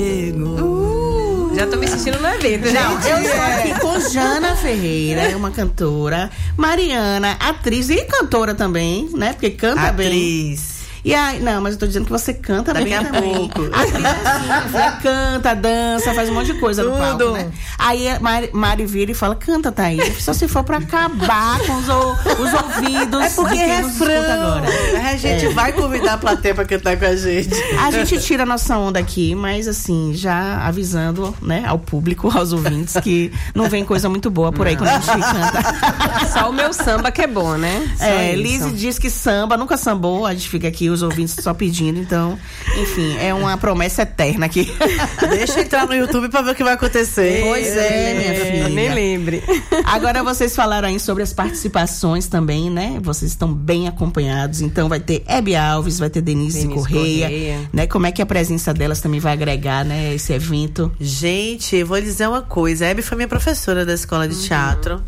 Já tô me sentindo no evento, gente. Não, eu estou aqui com Jana Ferreira, uma cantora, Mariana, atriz e cantora também, né? Porque canta bem. Atriz. E aí, não, mas eu tô dizendo que você canta bem também. Pouco. Atriz assim, canta, dança, faz um monte de coisa no palco, né? Aí a Mari vira e fala, canta, Thaís. Só se for pra acabar com os ouvidos. É porque é refrão. Agora. A gente vai convidar a plateia pra cantar com a gente. A gente tira a nossa onda aqui, mas assim, já avisando, né, ao público, aos ouvintes, que não vem coisa muito boa por aí quando a gente canta. Só o meu samba que é bom, né? Lizzy diz que samba, nunca sambou, a gente fica aqui, os ouvintes só pedindo, então, enfim, é uma promessa eterna aqui. Deixa eu entrar no YouTube pra ver o que vai acontecer. Pois é, minha filha. Nem lembre. Agora vocês falaram aí sobre as participações também, né? Vocês estão bem acompanhados, então vai ter Hebe Alves, vai ter Denise Correia, né? Como é que a presença delas também vai agregar, né, esse evento? Gente, eu vou dizer uma coisa, a Hebe foi minha professora da escola de teatro.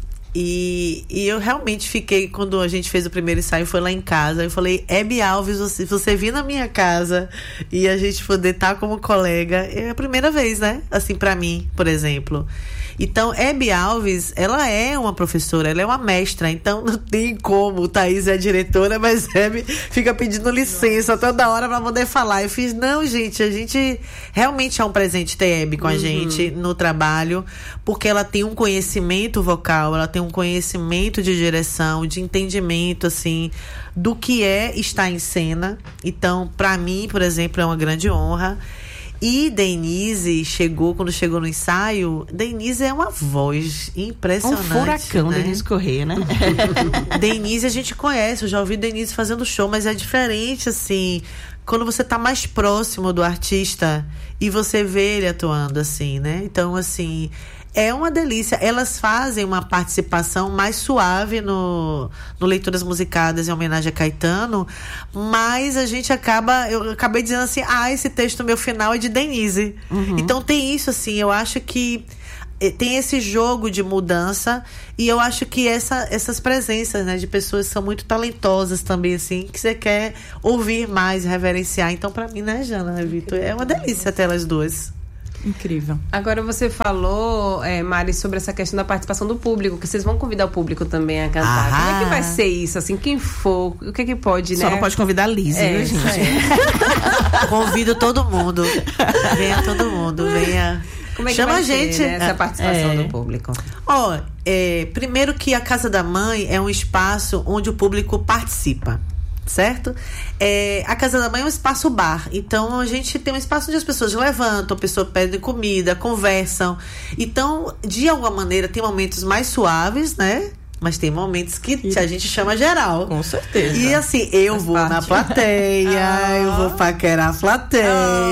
E eu realmente fiquei, quando a gente fez o primeiro ensaio, foi lá em casa, eu falei, Hebe Alves, você vir na minha casa e a gente poder estar como colega, é a primeira vez, né? Assim, pra mim, por exemplo. Então, Hebe Alves, ela é uma professora, ela é uma mestra, então não tem como, Thaís é a diretora, mas Hebe fica pedindo licença toda hora pra poder falar. Eu fiz, não, gente, a gente realmente é um presente ter Hebe com a gente no trabalho, porque ela tem um conhecimento vocal, ela tem um conhecimento de direção, de entendimento, assim, do que é estar em cena. Então, pra mim, por exemplo, é uma grande honra. E Denise quando chegou no ensaio, Denise é uma voz impressionante. Um furacão, né? Denise Correia, né? Denise a gente conhece, eu já ouvi Denise fazendo show, mas é diferente, assim, quando você tá mais próximo do artista e você vê ele atuando, assim, né? Então, assim, é uma delícia. Elas fazem uma participação mais suave no Leituras Musicadas em homenagem a Caetano, mas a gente eu acabei dizendo assim, esse texto meu final é de Denise. Então tem isso, assim, eu acho que tem esse jogo de mudança e eu acho que essas presenças, né, de pessoas que são muito talentosas também, assim, que você quer ouvir mais, reverenciar. Então, pra mim, né, Jana, Vitor, é uma delícia ter elas duas. Incrível. Agora você falou, Mari, sobre essa questão da participação do público, que vocês vão convidar o público também a cantar. Como é que vai ser isso? Assim, quem for, o que pode, né? Só não pode convidar a Lizzy, viu, gente? Convido todo mundo. Venha todo mundo, venha. Como é que chama vai a gente, ser, né, essa participação do público? Primeiro que a Casa da Mãe é um espaço onde o público participa, certo? A Casa da Mãe é um espaço bar, então a gente tem um espaço onde as pessoas levantam, a pessoa pede comida, conversam. Então, de alguma maneira, tem momentos mais suaves, né? Mas tem momentos que a gente chama geral. Com certeza. E assim, eu vou na plateia, eu vou paquerar a plateia,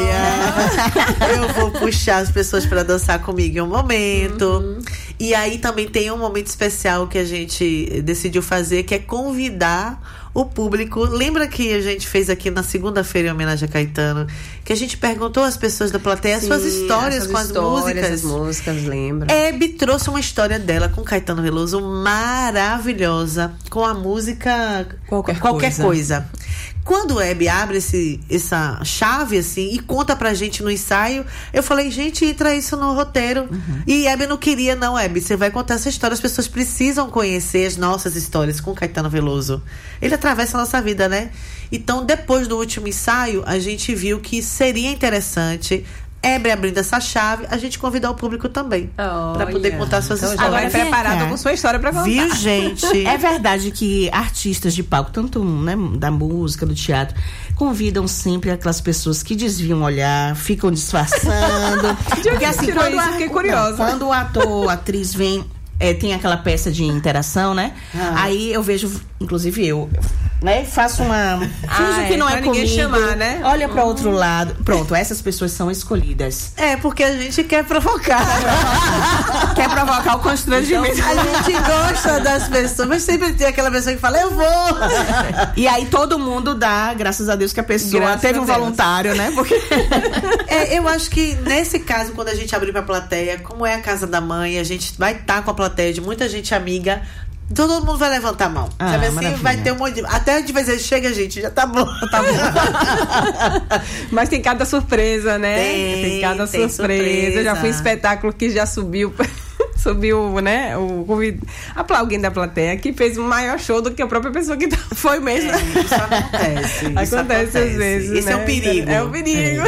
eu vou puxar as pessoas para dançar comigo em um momento. E aí também tem um momento especial que a gente decidiu fazer, que é convidar o público. Lembra que a gente fez aqui na segunda-feira em homenagem a Caetano, que a gente perguntou às pessoas da plateia as suas histórias com as músicas. As músicas, lembra? Hebe trouxe uma história dela com Caetano Veloso maravilhosa, com a música Qualquer Coisa. Quando Hebe abre essa chave, assim, e conta pra gente no ensaio, eu falei, gente, entra isso no roteiro. E Hebe não queria, não, Hebe, você vai contar essa história, as pessoas precisam conhecer as nossas histórias com Caetano Veloso. Ele atravessa a nossa vida, né? Então, depois do último ensaio, a gente viu que seria interessante Hebe abrindo essa chave, a gente convidar o público também para poder contar suas histórias. Agora preparado com sua história para contar. Viu, gente? É verdade que artistas de palco, tanto, né, da música, do teatro, convidam sempre aquelas pessoas que desviam o olhar, ficam disfarçando. Porque assim, fiquei curiosa. Quando o ator, a atriz vem, tem aquela peça de interação, né? Aí eu vejo, inclusive eu, né? Faço uma... Finge que não é comigo. Chamar, né? Olha para outro lado. Pronto, essas pessoas são escolhidas. Porque a gente quer provocar. Quer provocar o constrangimento. Então, a gente gosta das pessoas, mas sempre tem aquela pessoa que fala, eu vou. E aí todo mundo dá, graças a Deus que a pessoa teve um voluntário, né? Porque... eu acho que nesse caso, quando a gente abrir pra plateia, como é a Casa da Mãe, a gente vai estar com a plateia de muita gente amiga, todo mundo vai levantar a mão. Sabe assim? Maravilha. Vai ter um monte de... Até de vez em chega, gente, já tá bom. Tá bom. Mas tem cada surpresa, né? Tem cada surpresa. Eu já fui em espetáculo que já subiu, né? Pra alguém da plateia que fez um maior show do que a própria pessoa que foi mesmo. Isso acontece. Acontece às vezes. Isso, né? É um perigo. É um perigo.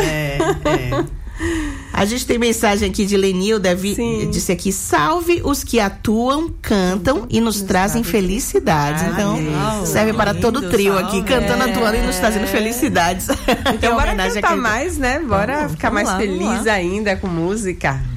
A gente tem mensagem aqui de Lenilda, disse aqui: salve os que atuam, cantam e nos trazem felicidades. Então, serve para todo o trio aqui, cantando, atuando e nos trazendo felicidades. Então, bora cantar mais, né? Bora ficar mais feliz ainda com música.